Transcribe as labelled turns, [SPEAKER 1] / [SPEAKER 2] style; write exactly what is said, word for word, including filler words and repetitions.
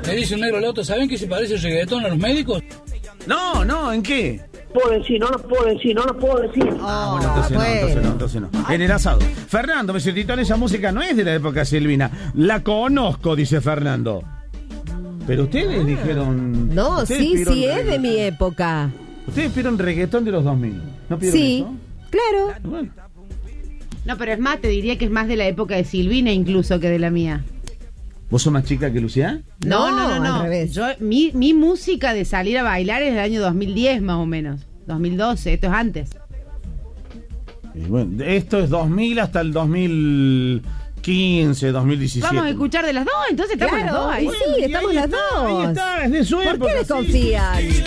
[SPEAKER 1] Me dice un negro al otro, ¿saben que se parece el reggaetón a los médicos?
[SPEAKER 2] No, no, ¿en qué?
[SPEAKER 3] puedo decir, no lo puedo decir, no lo puedo decir.
[SPEAKER 2] Ah, bueno, entonces no, entonces no, entonces no. En el asado. Fernando, me citó, esa música no es de la época Silvina. La conozco, dice Fernando. Pero ustedes dijeron...
[SPEAKER 4] No,
[SPEAKER 2] ustedes
[SPEAKER 4] sí, sí,
[SPEAKER 2] reggaetón.
[SPEAKER 4] es de mi época.
[SPEAKER 2] Ustedes pidieron reggaetón de los dos mil. ¿No pidieron
[SPEAKER 4] Sí,
[SPEAKER 2] eso?
[SPEAKER 4] claro.
[SPEAKER 2] Bueno.
[SPEAKER 5] No, pero es más, te diría que es más de la época de Silvina incluso que de la mía.
[SPEAKER 2] ¿Vos sos más chica que Lucía?
[SPEAKER 5] No, no, no, no.
[SPEAKER 4] al revés.
[SPEAKER 5] Yo, mi, mi música de salir a bailar es del año dos mil diez más o menos. dos mil doce, esto es antes.
[SPEAKER 2] Y bueno, esto es dos mil hasta el dos mil quince, dos mil diecisiete.
[SPEAKER 5] Vamos a escuchar de las dos, entonces estamos
[SPEAKER 4] Claro,
[SPEAKER 5] las dos ahí.
[SPEAKER 4] y sí, estamos
[SPEAKER 2] ahí
[SPEAKER 4] las
[SPEAKER 2] está,
[SPEAKER 4] dos.
[SPEAKER 2] Ahí está, es de su
[SPEAKER 4] ¿Por
[SPEAKER 2] época,
[SPEAKER 4] qué
[SPEAKER 2] sí.
[SPEAKER 4] desconfían?